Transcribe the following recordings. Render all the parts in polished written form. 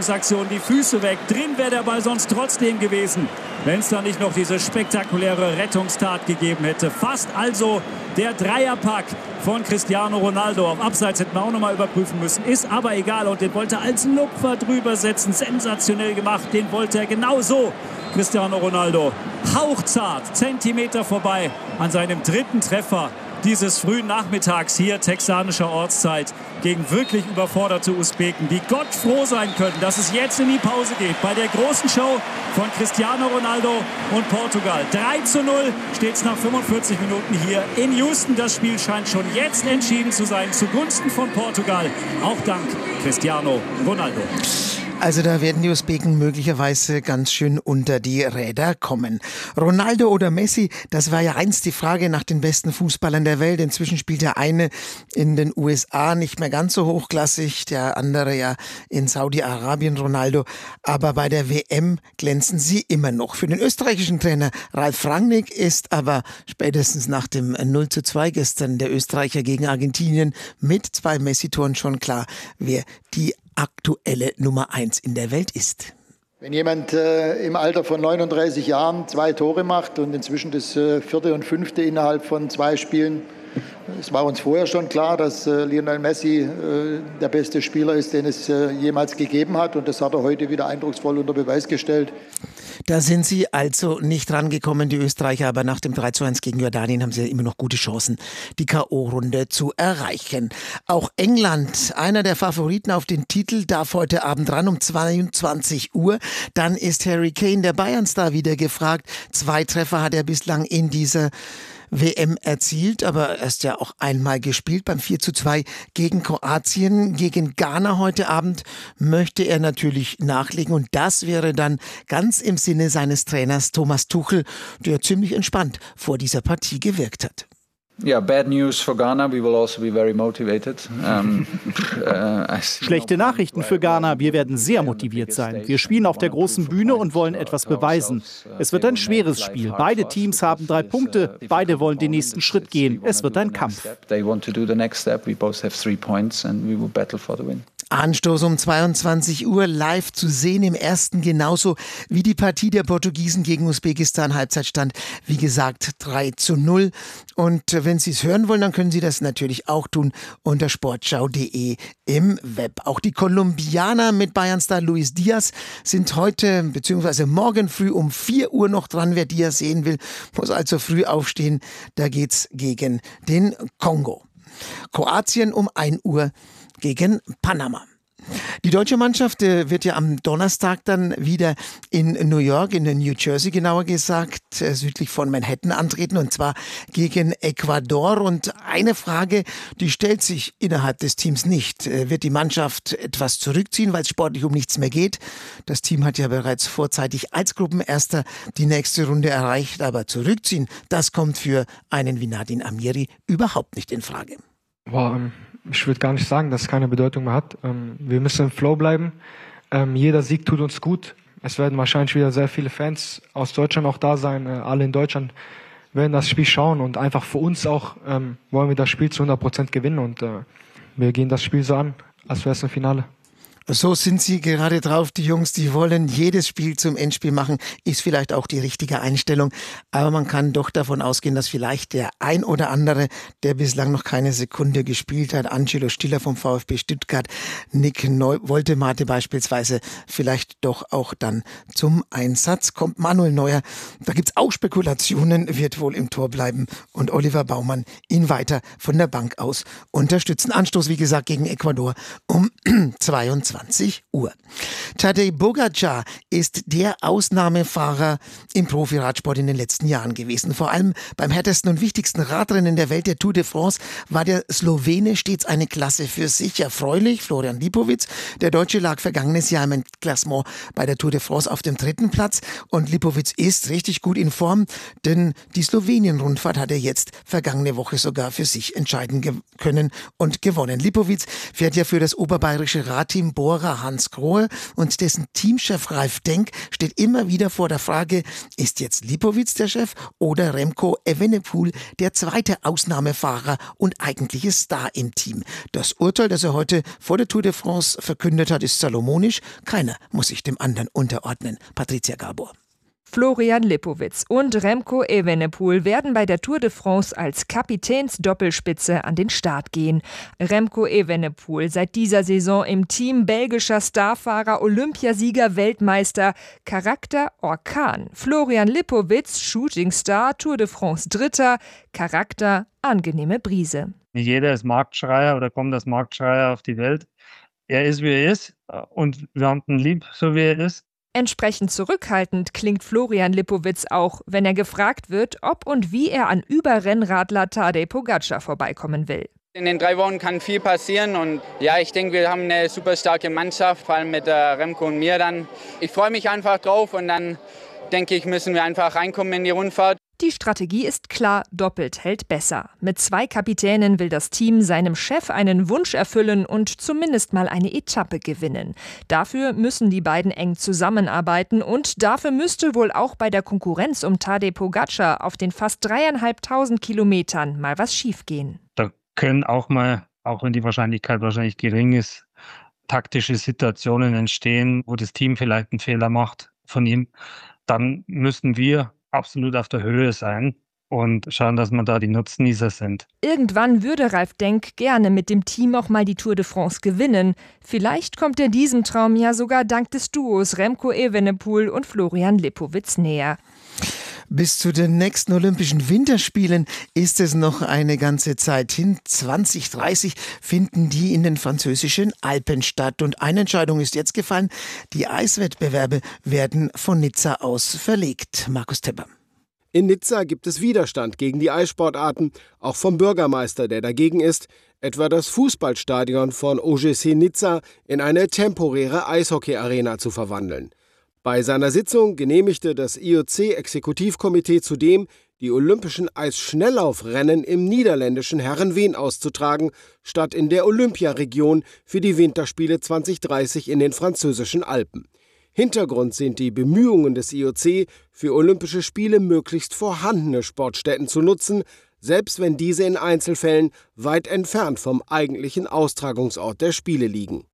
Rettungsaktion, die Füße weg. Drin wäre der Ball sonst trotzdem gewesen, wenn es da nicht noch diese spektakuläre Rettungstat gegeben hätte. Fast also der Dreierpack von Cristiano Ronaldo. Auf Abseits hätten wir auch noch mal überprüfen müssen. Ist aber egal und den wollte er als Lupfer drüber setzen. Sensationell gemacht. Den wollte er genau so. Cristiano Ronaldo hauchzart, Zentimeter vorbei an seinem dritten Treffer dieses frühen Nachmittags hier texanischer Ortszeit gegen wirklich überforderte Usbeken, die Gott froh sein können, dass es jetzt in die Pause geht. Bei der großen Show von Cristiano Ronaldo und Portugal. 3:0 steht es nach 45 Minuten hier in Houston. Das Spiel scheint schon jetzt entschieden zu sein zugunsten von Portugal. Auch dank Cristiano Ronaldo. Also da werden die Usbeken möglicherweise ganz schön unter die Räder kommen. Ronaldo oder Messi, das war ja einst die Frage nach den besten Fußballern der Welt. Inzwischen spielt der eine in den USA nicht mehr ganz so hochklassig, der andere ja in Saudi-Arabien, Ronaldo. Aber bei der WM glänzen sie immer noch. Für den österreichischen Trainer Ralf Rangnick ist aber spätestens nach dem 0:2 gestern der Österreicher gegen Argentinien mit 2 Messi-Toren schon klar, wer die aktuelle Nummer 1 in der Welt ist. Wenn jemand im Alter von 39 Jahren 2 Tore macht und inzwischen das 4. und 5. innerhalb von 2 Spielen, es war uns vorher schon klar, dass Lionel Messi der beste Spieler ist, den es jemals gegeben hat, und das hat er heute wieder eindrucksvoll unter Beweis gestellt. Da sind sie also nicht rangekommen, die Österreicher, aber nach dem 3:1 gegen Jordanien haben sie immer noch gute Chancen, die K.O.-Runde zu erreichen. Auch England, einer der Favoriten auf den Titel, darf heute Abend ran um 22 Uhr. Dann ist Harry Kane, der Bayern-Star, wieder gefragt. 2 Treffer hat er bislang in dieser WM erzielt, aber erst ja auch einmal gespielt beim 4:2 gegen Kroatien. Gegen Ghana heute Abend möchte er natürlich nachlegen, und das wäre dann ganz im Sinne seines Trainers Thomas Tuchel, der ziemlich entspannt vor dieser Partie gewirkt hat. Yeah, bad news for Ghana. We will also be very motivated. Schlechte Nachrichten für Ghana. Wir werden sehr motiviert sein. Wir spielen auf der großen Bühne und wollen etwas beweisen. Es wird ein schweres Spiel. Beide Teams haben 3 Punkte. Beide wollen den nächsten Schritt gehen. Es wird ein Kampf. They want to do the next step. We both have 3 points and we will battle for the win. Anstoß um 22 Uhr live zu sehen im Ersten, genauso wie die Partie der Portugiesen gegen Usbekistan. Halbzeitstand, wie gesagt, 3:0. Und wenn Sie es hören wollen, dann können Sie das natürlich auch tun unter sportschau.de im Web. Auch die Kolumbianer mit Bayernstar Luis Diaz sind heute bzw. morgen früh um 4 Uhr noch dran. Wer Diaz sehen will, muss also früh aufstehen. Da geht's gegen den Kongo. Kroatien um 1 Uhr gegen Panama. Die deutsche Mannschaft wird ja am Donnerstag dann wieder in New York, in New Jersey genauer gesagt, südlich von Manhattan antreten, und zwar gegen Ecuador. Und eine Frage, die stellt sich innerhalb des Teams nicht. Wird die Mannschaft etwas zurückziehen, weil es sportlich um nichts mehr geht? Das Team hat ja bereits vorzeitig als Gruppenerster die nächste Runde erreicht, aber zurückziehen, das kommt für einen wie Nadine Amiri überhaupt nicht in Frage. Ich würde gar nicht sagen, dass es keine Bedeutung mehr hat. Wir müssen im Flow bleiben. Jeder Sieg tut uns gut. Es werden wahrscheinlich wieder sehr viele Fans aus Deutschland auch da sein. Alle in Deutschland werden das Spiel schauen, und einfach für uns auch wollen wir das Spiel zu 100% gewinnen, und wir gehen das Spiel so an, als wäre es ein Finale. So sind sie gerade drauf, die Jungs, die wollen jedes Spiel zum Endspiel machen, ist vielleicht auch die richtige Einstellung, aber man kann doch davon ausgehen, dass vielleicht der ein oder andere, der bislang noch keine Sekunde gespielt hat, Angelo Stiller vom VfB Stuttgart, Nick Woltemate beispielsweise, vielleicht doch auch dann zum Einsatz kommt. Manuel Neuer, da gibt's auch Spekulationen, wird wohl im Tor bleiben, und Oliver Baumann ihn weiter von der Bank aus unterstützen. Anstoß, wie gesagt, gegen Ecuador um 22 Uhr. Tadej Pogačar ist der Ausnahmefahrer im Profiradsport in den letzten Jahren gewesen. Vor allem beim härtesten und wichtigsten Radrennen der Welt, der Tour de France, war der Slowene stets eine Klasse für sich. Erfreulich, Florian Lipowitz, der Deutsche, lag vergangenes Jahr im Klassement bei der Tour de France auf dem 3. Platz, und Lipowitz ist richtig gut in Form, denn die Slowenien-Rundfahrt hat er jetzt vergangene Woche sogar für sich entscheiden können und gewonnen. Lipowitz fährt ja für das oberbayerische Radteam Bora Hans Grohe und dessen Teamchef Ralf Denk steht immer wieder vor der Frage, ist jetzt Lipowitz der Chef oder Remco Evenepoel der zweite Ausnahmefahrer und eigentliche Star im Team? Das Urteil, das er heute vor der Tour de France verkündet hat, ist salomonisch. Keiner muss sich dem anderen unterordnen. Patricia Gabor. Florian Lipowitz und Remco Evenepoel werden bei der Tour de France als Kapitänsdoppelspitze an den Start gehen. Remco Evenepoel seit dieser Saison im Team, belgischer Starfahrer, Olympiasieger, Weltmeister, Charakter Orkan. Florian Lipowitz, Shootingstar, Tour de France Dritter, Charakter angenehme Brise. Nicht jeder ist Marktschreier oder kommt als Marktschreier auf die Welt. Er ist, wie er ist und wir haben ihn lieb, so wie er ist. Entsprechend zurückhaltend klingt Florian Lipowitz auch, wenn er gefragt wird, ob und wie er an Überrennradler Tadej Pogačar vorbeikommen will. In den 3 Wochen kann viel passieren und ja, ich denke, wir haben eine super starke Mannschaft, vor allem mit Remco und mir dann. Ich freue mich einfach drauf und dann denke ich, müssen wir einfach reinkommen in die Rundfahrt. Die Strategie ist klar, doppelt hält besser. Mit 2 Kapitänen will das Team seinem Chef einen Wunsch erfüllen und zumindest mal eine Etappe gewinnen. Dafür müssen die beiden eng zusammenarbeiten und dafür müsste wohl auch bei der Konkurrenz um Tadej Pogačar auf den fast 3.500 Kilometern mal was schiefgehen. Da können auch mal, auch wenn die Wahrscheinlichkeit wahrscheinlich gering ist, taktische Situationen entstehen, wo das Team vielleicht einen Fehler macht von ihm. Dann müssen wir absolut auf der Höhe sein und schauen, dass wir da die Nutznießer sind. Irgendwann würde Ralf Denk gerne mit dem Team auch mal die Tour de France gewinnen. Vielleicht kommt er diesem Traum ja sogar dank des Duos Remco Evenepoel und Florian Lipowitz näher. Bis zu den nächsten Olympischen Winterspielen ist es noch eine ganze Zeit hin. 2030 finden die in den französischen Alpen statt. Und eine Entscheidung ist jetzt gefallen. Die Eiswettbewerbe werden von Nizza aus verlegt. Markus Tepper. In Nizza gibt es Widerstand gegen die Eissportarten, auch vom Bürgermeister, der dagegen ist, etwa das Fußballstadion von OGC Nizza in eine temporäre Eishockey-Arena zu verwandeln. Bei seiner Sitzung genehmigte das IOC-Exekutivkomitee zudem, die olympischen Eisschnelllaufrennen im niederländischen Herrenveen auszutragen, statt in der Olympiaregion für die Winterspiele 2030 in den französischen Alpen. Hintergrund sind die Bemühungen des IOC, für Olympische Spiele möglichst vorhandene Sportstätten zu nutzen, selbst wenn diese in Einzelfällen weit entfernt vom eigentlichen Austragungsort der Spiele liegen.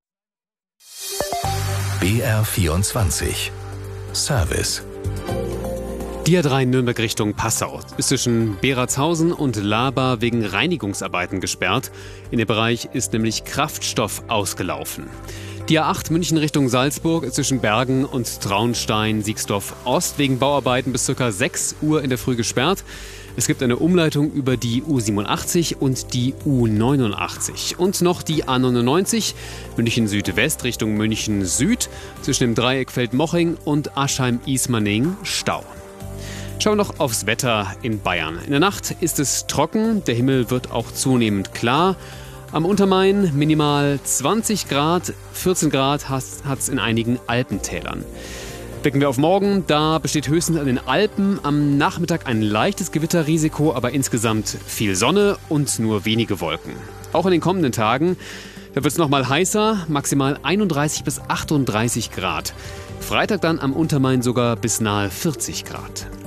BR24 Service. Die A3 Nürnberg Richtung Passau ist zwischen Beratshausen und Laber wegen Reinigungsarbeiten gesperrt. In dem Bereich ist nämlich Kraftstoff ausgelaufen. Die A8 München Richtung Salzburg ist zwischen Bergen und Traunstein-Siegsdorf Ost wegen Bauarbeiten bis ca. 6 Uhr in der Früh gesperrt. Es gibt eine Umleitung über die U87 und die U89. Und noch die A99 München Südwest Richtung München Süd zwischen dem Dreieck Feldmoching und Aschheim-Ismaning Stau. Schauen wir noch aufs Wetter in Bayern. In der Nacht ist es trocken, der Himmel wird auch zunehmend klar. Am Untermain minimal 20 Grad, 14 Grad hat es in einigen Alpentälern. Blicken wir auf morgen, da besteht höchstens an den Alpen am Nachmittag ein leichtes Gewitterrisiko, aber insgesamt viel Sonne und nur wenige Wolken. Auch in den kommenden Tagen, da wird es nochmal heißer, maximal 31 bis 38 Grad. Freitag dann am Untermain sogar bis nahe 40 Grad.